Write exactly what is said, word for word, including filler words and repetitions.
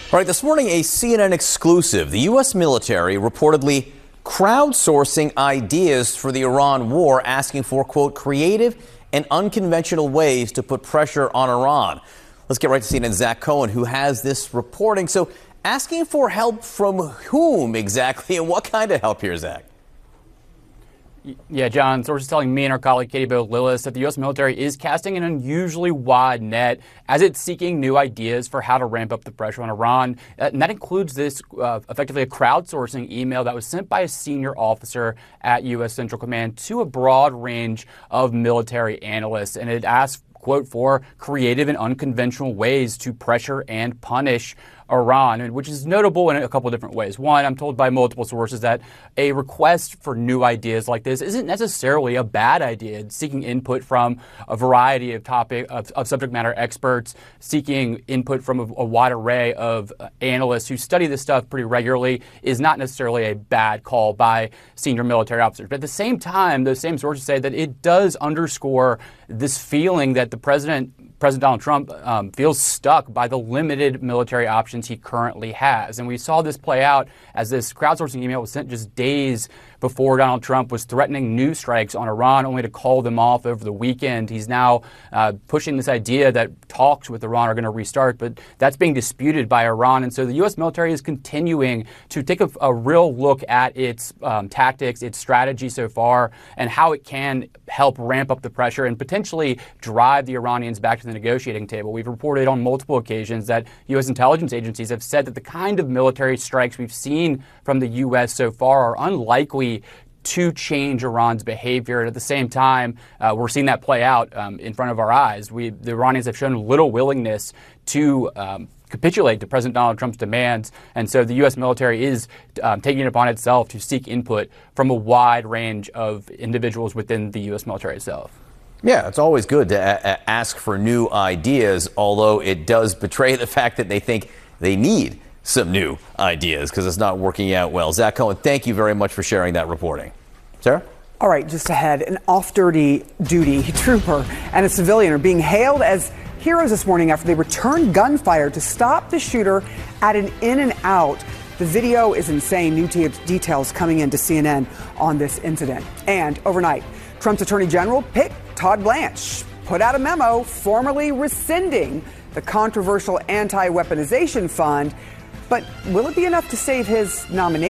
All right, this morning, a C N N exclusive. The U S military reportedly crowdsourcing ideas for the Iran war, asking for, quote, creative and unconventional ways to put pressure on Iran. Let's get right to C N N's Zach Cohen, who has this reporting. So asking for help from whom exactly, and what kind of help here, Zach? Yeah, John, sources telling me and our colleague Katie Bo Lillis that the U S military is casting an unusually wide net as it's seeking new ideas for how to ramp up the pressure on Iran. And that includes this uh, effectively a crowdsourcing email that was sent by a senior officer at U S Central Command to a broad range of military analysts. And it asks, quote, for creative and unconventional ways to pressure and punish Iran, which is notable in a couple of different ways. One, I'm told by multiple sources that a request for new ideas like this isn't necessarily a bad idea. It's seeking input from a variety of topic of, of subject matter experts, seeking input from a, a wide array of analysts who study this stuff pretty regularly is not necessarily a bad call by senior military officers. But at the same time, those same sources say that it does underscore this feeling that the president President Donald Trump um, feels stuck by the limited military options he currently has. And we saw this play out as this crowdsourcing email was sent just days before Donald Trump was threatening new strikes on Iran, only to call them off over the weekend. He's now uh, pushing this idea that talks with Iran are going to restart, but that's being disputed by Iran. And so the U S military is continuing to take a, a real look at its um, tactics, its strategy so far, and how it can help ramp up the pressure and potentially drive the Iranians back to the negotiating table. We've reported on multiple occasions that U S intelligence agencies have said that the kind of military strikes we've seen from the U S so far are unlikely to change Iran's behavior. And at the same time, uh, we're seeing that play out um, in front of our eyes. We, the Iranians have shown little willingness to um, capitulate to President Donald Trump's demands. And so the U S military is um, taking it upon itself to seek input from a wide range of individuals within the U S military itself. Yeah, it's always good to a- ask for new ideas, although it does betray the fact that they think they need some new ideas because it's not working out well. Zach Cohen, thank you very much for sharing that reporting. Sarah? All right, just ahead, an off-duty duty trooper and a civilian are being hailed as heroes this morning after they returned gunfire to stop the shooter at an In-N-Out. The video is insane. New t- details coming into C N N on this incident. And overnight, Trump's Attorney General picked Todd Blanche, put out a memo formally rescinding the controversial anti-weaponization fund. But will it be enough to save his nomination?